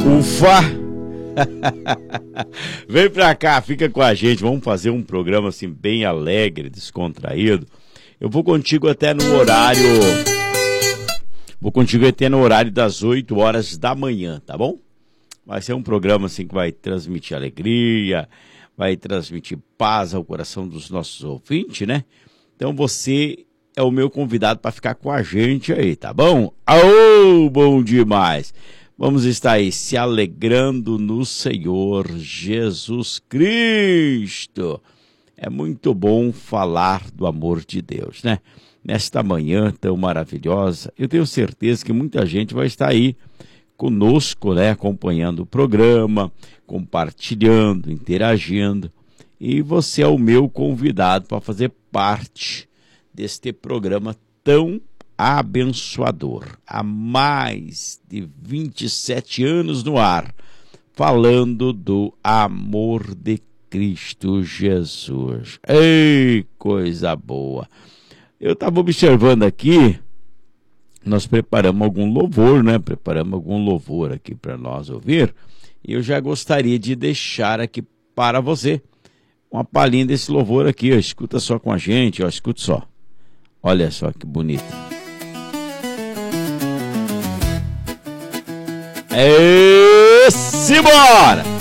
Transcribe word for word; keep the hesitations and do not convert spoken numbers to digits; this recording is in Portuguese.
Ufa! Vem pra cá, fica com a gente. Vamos fazer um programa assim bem alegre, descontraído. Eu vou contigo até no horário... Vou contigo até no horário das oito horas da manhã, tá bom? Vai ser um programa assim que vai transmitir alegria, vai transmitir paz ao coração dos nossos ouvintes, né? Então você é o meu convidado para ficar com a gente aí, tá bom? Aô, bom demais! Vamos estar aí se alegrando no Senhor Jesus Cristo. É muito bom falar do amor de Deus, né? Nesta manhã tão maravilhosa, eu tenho certeza que muita gente vai estar aí conosco, né? Acompanhando o programa, compartilhando, interagindo. E você é o meu convidado para fazer parte deste programa tão abençoador. Há mais de vinte e sete anos no ar, falando do amor de Cristo Jesus. Ei, coisa boa! Eu estava observando aqui, nós preparamos algum louvor, né? Preparamos algum louvor aqui para nós ouvir. E eu já gostaria de deixar aqui para você uma palhinha desse louvor aqui, ó. Escuta só com a gente, ó. Escuta só. Olha só que bonito. É, simbora!